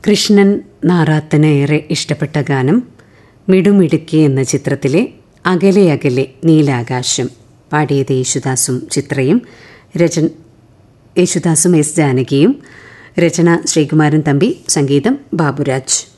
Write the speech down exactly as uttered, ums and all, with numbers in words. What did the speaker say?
കൃഷ്ണൻ നാറാത്തിന് ഏറെ ഇഷ്ടപ്പെട്ട ഗാനം മിടുമിടുക്കി എന്ന ചിത്രത്തിലെ അകലെ അകലെ നീലാകാശം. പാടിയത് യേശുദാസും ചിത്രയും. രചന യേശുദാസും എസ് ജാനകിയും. രചന ശ്രീകുമാരൻ തമ്പി. സംഗീതം ബാബുരാജ്.